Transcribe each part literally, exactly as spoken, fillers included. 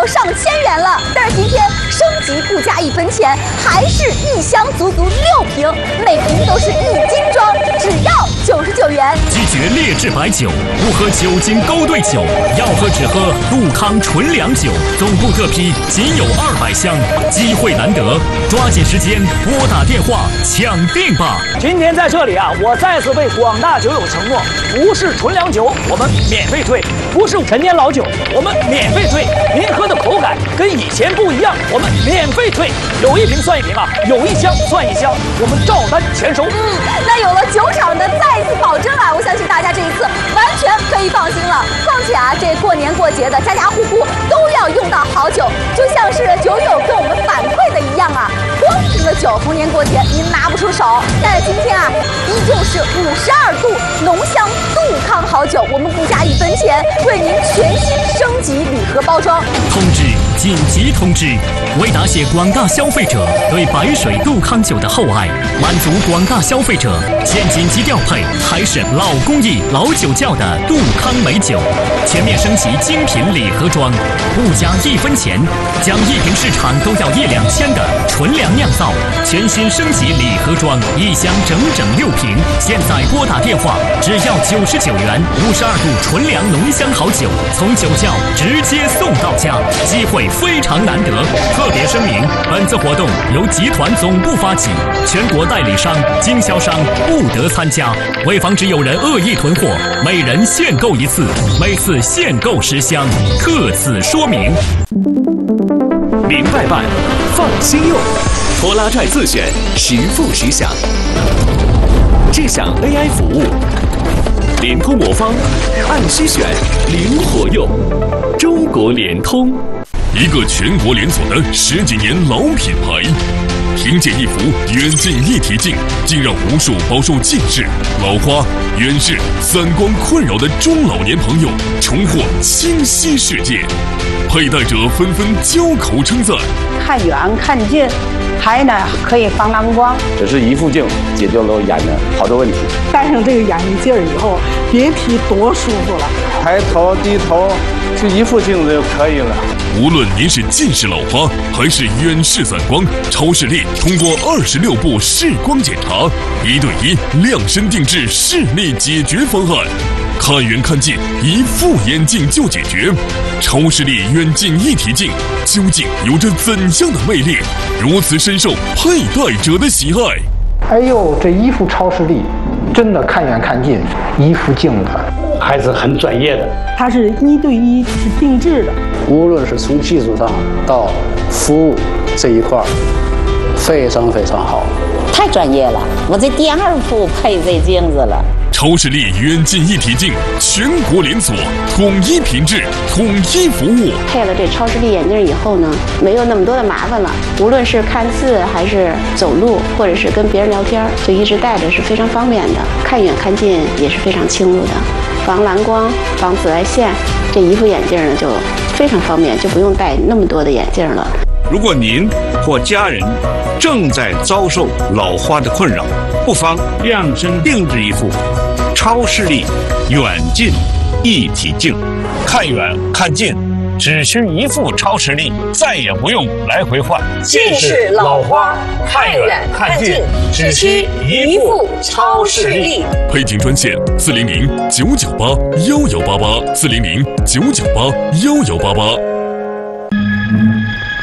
上千元了。但是今天升级不加一分钱，还是一箱足足六瓶，每瓶都是一斤装，只要九十九元。 拒绝劣质白酒，不喝酒精勾兑酒，要喝只喝杜康纯粮酒。总部特批仅有二百箱，机会难得，抓紧时间拨打电话抢订吧！ 今天在这里啊，我再次为广大酒友承诺，不是纯粮酒我们免费退，不是陈年老酒我们免费退，您喝的口感跟以前不一样，我们免费退，有一瓶算一瓶啊，有一箱算一箱，我们照单全收。 嗯，那有了酒厂的再次保证啊，我相信大家这一次完全可以放心了。况且啊，这过年过节的家家户户都要用到好酒，就像是酒友跟我们反馈的一样啊，光瓶的酒逢年过节您拿不出手，但是今天啊，依旧是五十二度浓香杜康好酒，我们不加一分钱为您全新升级礼盒包装。 通知！紧急通知！为答谢广大消费者对白水杜康酒的厚爱，满足广大消费者，现紧急调配海省老工艺老酒窖的杜康美酒，全面升级精品礼盒装，不加一分钱，将一瓶市场都要一两千的纯粮酿造，全新升级礼盒装，一箱整整六瓶。现在拨打电话，只要九十九元，五十二度纯粮浓香好酒，从酒窖直接送到家，机会非常难得。特别声明，本次活动由集团总部发起，全国代理商、经销商不得参加。为防止有人恶意囤货，每人限购一次，每次限购十箱，特此说明。 明白办，放心用，拖拉拽自选，实付实享。智享 A I 服务，联通我方，按需选，灵活用。中国联通。 一个全国连锁的十几年老品牌，凭借一幅远近一体镜，竟让无数饱受近视、老花、远视、散光困扰的中老年朋友重获清晰视界。佩戴者纷纷交口称赞： 看远看近，还呢可以防蓝光。 这是一副镜解决了我眼的好多问题。 戴上这个眼镜以后，别提多舒服了。 抬头低头，就一副镜子就可以了。 无论您是近视老花还是远视散光，超视力通过二十六步视光检查，一对一量身定制视力解决方案。看远看近，一副眼镜就解决。超视力远近一体镜究竟有着怎样的魅力，如此深受佩戴者的喜爱？ 哎呦，这一副超视力，真的看远看近，一副镜子， 还是很专业的。 它是一对一是定制的， 无论是从技术上到服务这一块，非常非常好。 太专业了，我这第二副配这镜子了。 超视力远近一体镜，全国连锁，统一品质，统一服务。 配了这超视力眼镜以后呢，没有那么多的麻烦了。无论是看字还是走路，或者是跟别人聊天，就一直戴着是非常方便的。看远看近也是非常清楚的，防蓝光、防紫外线。这一副眼镜呢就非常方便，就不用戴那么多的眼镜了。 如果您或家人正在遭受老花的困扰，不妨量身定制一副超视力远近一体镜，看远看近只需一副超视力，再也不用来回换。 近视老花，看远看近只需一副超视力。 配镜专线：四零零九九八幺幺八八，四零零九九八幺幺八八。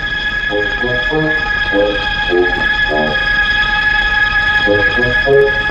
Thank you.